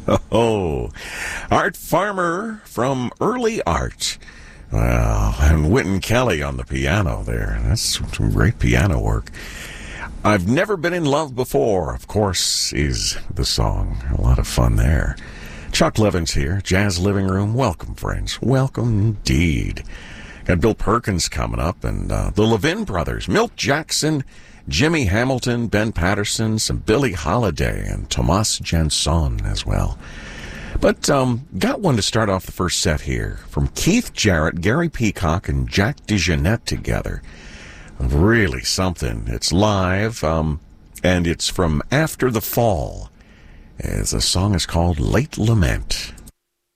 Oh, Art Farmer from Early Art. Well, and Wynton Kelly on the piano there. That's some great piano work. I've Never Been in Love Before, of course, is the song. A lot of fun there. Chuck Levins here, Jazz Living Room. Welcome, friends. Welcome indeed. Got Bill Perkins coming up, and the Levin Brothers, Milt Jackson, Jimmy Hamilton, Ben Patterson, some Billie Holiday, and Tomas Jansson as well. But got one to start off the first set here from Keith Jarrett, Gary Peacock, and Jack DeJohnette together. Really something. It's live, and it's from After the Fall. The song is called Late Lament.